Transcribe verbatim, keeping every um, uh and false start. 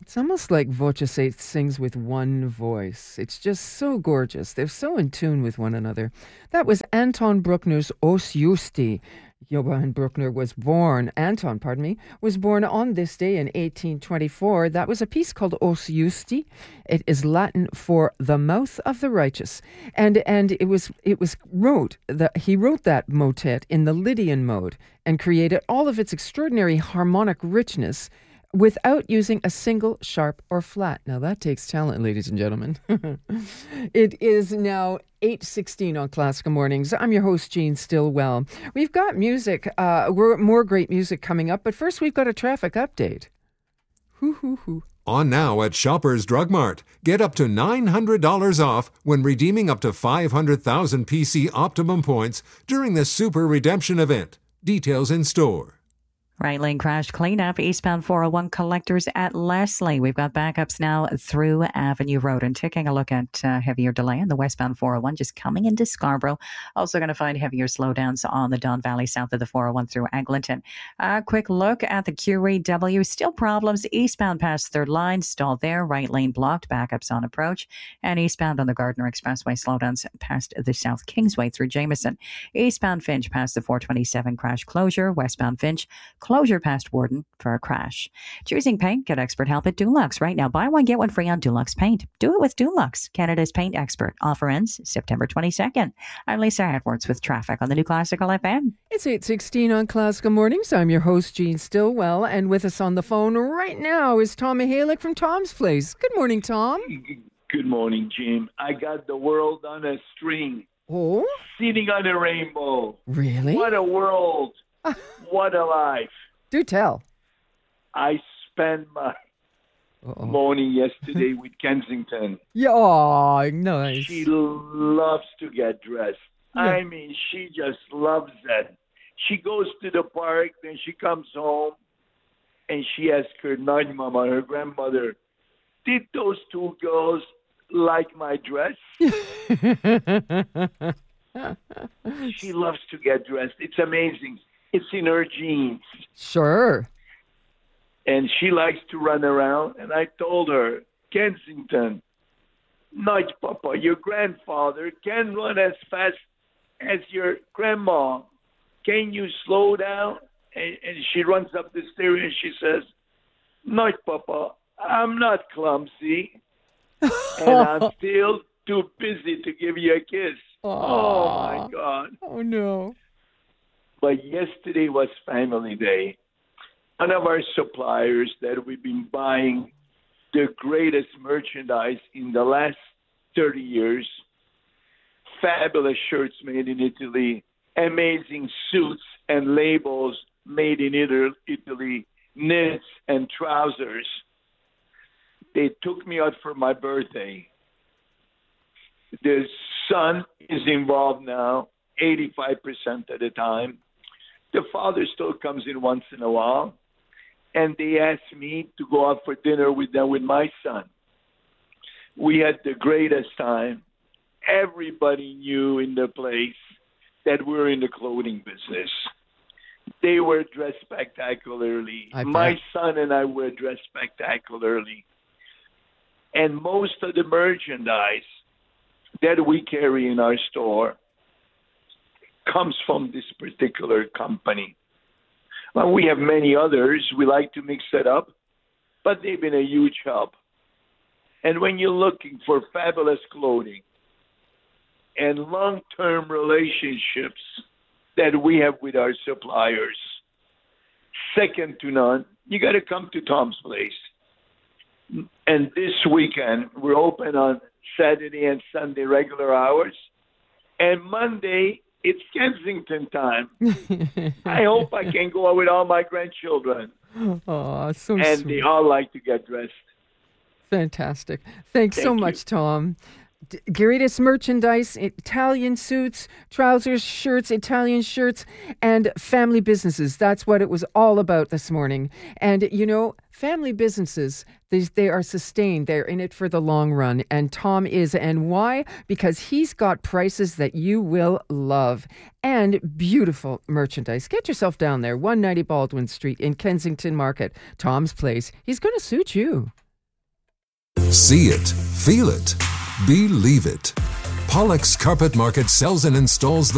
It's almost like Voce sings with one voice. It's just so gorgeous. They're so in tune with one another. That was Anton Bruckner's Os Justi. Johann Bruckner was born, Anton, pardon me, was born on this day in eighteen twenty-four. That was a piece called Os Justi. It is Latin for the mouth of the righteous. And and it was it was wrote that he wrote that motet in the Lydian mode and created all of its extraordinary harmonic richness without using a single sharp or flat. Now that takes talent, ladies and gentlemen. It is now eight sixteen on Classical Mornings. I'm your host, Jean Stillwell. We've got music, uh, we're, more great music coming up, but first we've got a traffic update. Hoo, hoo, hoo. On now at Shoppers Drug Mart. Get up to nine hundred dollars off when redeeming up to five hundred thousand P C Optimum points during the Super Redemption event. Details in store. Right lane crash cleanup, eastbound four oh one collectors at Leslie. We've got backups now through Avenue Road. And taking a look at uh, heavier delay on the westbound four oh one just coming into Scarborough. Also going to find heavier slowdowns on the Don Valley south of the four oh one through Eglinton. A uh, quick look at the Q E W. Still problems eastbound past third line, stalled there. Right lane blocked, backups on approach. And eastbound on the Gardner Expressway, slowdowns past the South Kingsway through Jameson. Eastbound Finch past the four twenty-seven crash closure. Westbound Finch closure past Warden for a crash. Choosing paint, get expert help at Dulux. Right now, buy one, get one free on Dulux paint. Do it with Dulux, Canada's paint expert. Offer ends September twenty-second. I'm Lisa Edwards with traffic on the new Classical F M. It's eight sixteen on Classical Mornings. I'm your host, Jean Stillwell, and with us on the phone right now is Tom Mihalik from Tom's Place. Good morning, Tom. Good morning, Jim. I got the world on a string. Oh? Sitting on a rainbow. Really? What a world. What a life. Do tell. I spent my Uh-oh. morning yesterday with Kensington. Yeah, oh, nice. She loves to get dressed. Yeah. I mean, she just loves that. She goes to the park, then she comes home, and she asks her night mama, her grandmother, did those two girls like my dress? She loves to get dressed. It's amazing. It's in her genes. Sure. And she likes to run around. And I told her, Kensington, Nudge Papa, your grandfather can run as fast as your grandma. Can you slow down? And, and she runs up the stairs and she says, Nudge Papa, I'm not clumsy. And I'm still too busy to give you a kiss. Aww. Oh, my God. Oh, no. But yesterday was Family Day. One of our suppliers that we've been buying the greatest merchandise in the last thirty years, fabulous shirts made in Italy, amazing suits and labels made in Italy, knits and trousers. They took me out for my birthday. The son is involved now, eighty-five percent of the time. The father still comes in once in a while. And they asked me to go out for dinner with them with my son. We had the greatest time. Everybody knew in the place that we're in the clothing business. They were dressed spectacularly. I My bet. son and I were dressed spectacularly. And most of the merchandise that we carry in our store comes from this particular company. Well, we have many others. We like to mix it up, but they've been a huge help. And when you're looking for fabulous clothing and long-term relationships that we have with our suppliers, second to none, you got to come to Tom's Place. And this weekend, we're open on Saturday and Sunday regular hours. And Monday, it's Kensington time. I hope I can go out with all my grandchildren. Oh, so And sweet. they all like to get dressed. Fantastic. Thanks so Thank you. much, Tom. D- greatest merchandise, Italian suits, trousers, shirts, Italian shirts, and family businesses. That's what it was all about this morning. And, you know, family businesses, they, they are sustained. They're in it for the long run. And Tom is. And why? Because he's got prices that you will love and beautiful merchandise. Get yourself down there, one ninety Baldwin Street in Kensington Market, Tom's Place. He's going to suit you. See it, feel it, believe it. Pollock's Carpet Market sells and installs the